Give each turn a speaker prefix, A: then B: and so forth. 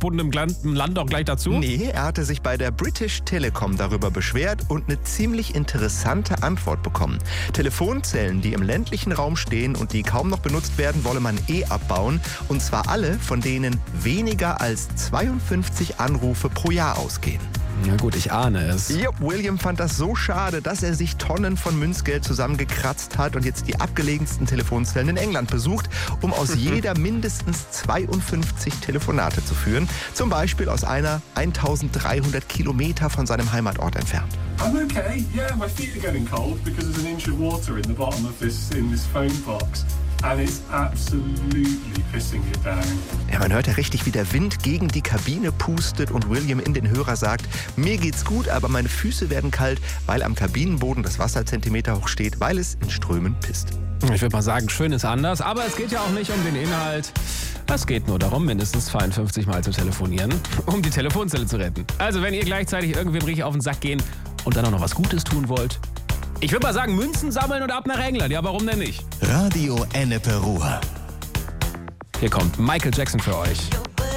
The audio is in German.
A: erdverbundenem Land auch gleich dazu?
B: Nee, er hatte sich bei der British Telecom darüber beschwert und eine ziemlich interessante Antwort bekommen. Telefonzellen, die im ländlichen Raum stehen und die kaum noch benutzt werden, wolle man abbauen. Und zwar alle, von denen weniger als 52 Anrufe pro Jahr ausgehen.
A: Na gut, ich ahne es.
B: Ja, William fand das so schade, dass er sich Tonnen von Münzgeld zusammengekratzt hat und jetzt die abgelegensten Telefonzellen in England besucht, um aus jeder mindestens 52 Telefonate zu führen. Zum Beispiel aus einer 1300 Kilometer von seinem Heimatort entfernt.
C: I'm okay. Yeah, my feet are getting cold because there's an inch of water in the bottom of this phone box. And it's absolutely pissing it down.
B: Ja, man hört ja richtig, wie der Wind gegen die Kabine pustet und William in den Hörer sagt, mir geht's gut, aber meine Füße werden kalt, weil am Kabinenboden das Wasser Zentimeter hoch steht, weil es in Strömen pisst.
A: Ich würde mal sagen, schön ist anders, aber es geht ja auch nicht um den Inhalt. Es geht nur darum, mindestens 52 Mal zu telefonieren, um die Telefonzelle zu retten. Also wenn ihr gleichzeitig irgendwem richtig auf den Sack gehen und dann auch noch was Gutes tun wollt, ich würde mal sagen, Münzen sammeln und ab nach England. Ja, warum denn nicht?
D: Radio Ennepe Ruhr.
A: Hier kommt Michael Jackson für euch.